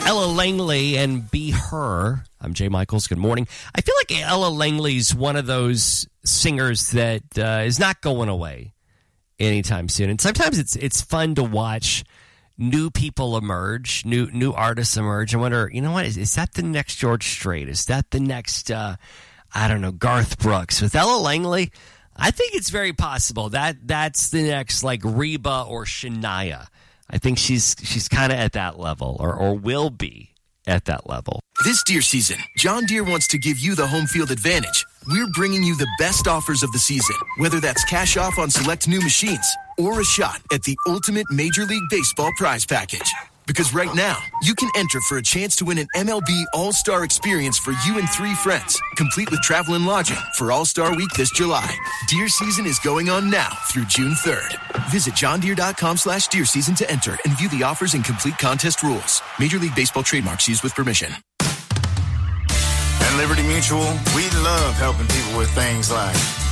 Ella Langley and Be Her. I'm Jay Michaels. Good morning. I feel like Ella Langley's one of those singers that is not going away anytime soon. And sometimes it's fun to watch new people emerge, new artists emerge. I wonder, you know what? Is that the next George Strait? Is that the next, Garth Brooks? With Ella Langley, I think it's very possible that's the next like Reba or Shania. I think she's kind of at that level or will be at that level. This deer season, John Deere wants to give you the home field advantage. We're bringing you the best offers of the season, whether that's cash off on select new machines or a shot at the ultimate Major League Baseball prize package. Because right now, you can enter for a chance to win an MLB All-Star experience for you and 3 friends, complete with travel and lodging for All-Star Week this July. Deer season is going on now through June 3rd. Visit johndeere.com/deer season to enter and view the offers and complete contest rules. Major League Baseball trademarks used with permission. At Liberty Mutual, we love helping people with things like